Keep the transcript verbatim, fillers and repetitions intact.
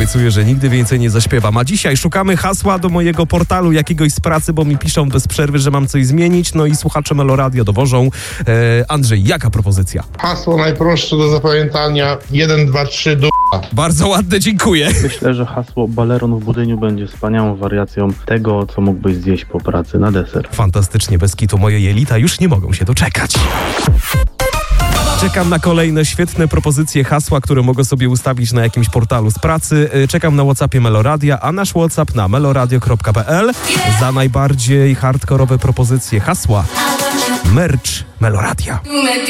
obiecuję, że nigdy więcej nie zaśpiewam. A dzisiaj szukamy hasła do mojego portalu jakiegoś z pracy, bo mi piszą bez przerwy, że mam coś zmienić. No i słuchacze Meloradio dowożą. E, Andrzej, jaka propozycja? Hasło najprostsze do zapamiętania. jeden, dwa, trzy, d***a. Bardzo ładne, dziękuję. Myślę, że hasło baleron w budyniu będzie wspaniałą wariacją tego, co mógłbyś zjeść po pracy na deser. Fantastycznie, bez kitu. Moje jelita już nie mogą się doczekać. Czekam na kolejne świetne propozycje hasła, które mogę sobie ustawić na jakimś portalu z pracy. Czekam na WhatsAppie Meloradia, a nasz WhatsApp na meloradio kropka p l. Za najbardziej hardkorowe propozycje hasła merch Meloradia.